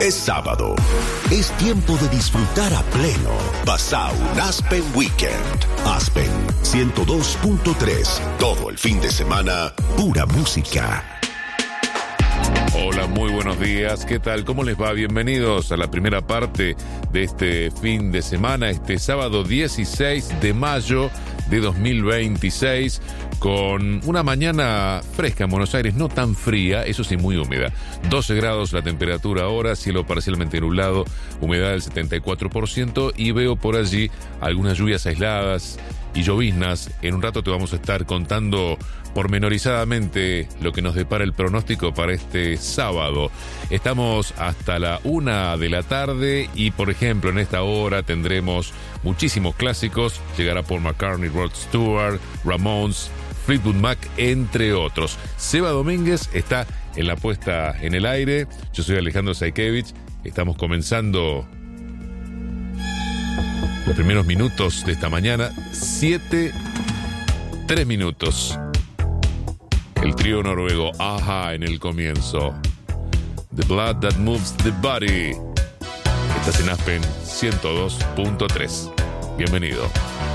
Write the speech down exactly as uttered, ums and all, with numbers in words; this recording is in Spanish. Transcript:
Es sábado. Es tiempo de disfrutar a pleno. Pasá un Aspen Weekend. Aspen ciento dos punto tres. Todo el fin de semana, pura música. Hola, muy buenos días. ¿Qué tal? ¿Cómo les va? Bienvenidos a la primera parte de este fin de semana, este sábado dieciséis de mayo de dos mil veintiséis, con una mañana fresca en Buenos Aires, no tan fría, eso sí, muy húmeda. doce grados la temperatura ahora, cielo parcialmente nublado, humedad del setenta y cuatro por ciento y veo por allí algunas lluvias aisladas y lloviznas. En un rato te vamos a estar contando pormenorizadamente lo que nos depara el pronóstico para este sábado. Estamos hasta la una de la tarde y, por ejemplo, en esta hora tendremos muchísimos clásicos. Llegará Paul McCartney, Rod Stewart, Ramones, Fleetwood Mac, entre otros. Seba Domínguez está en la puesta en el aire. Yo soy Alejandro Saikevich. Estamos comenzando los primeros minutos de esta mañana. Siete, tres minutos. El trío noruego A-ha en el comienzo. The Blood That Moves the Body. Estás en Aspen ciento dos punto tres. Bienvenido.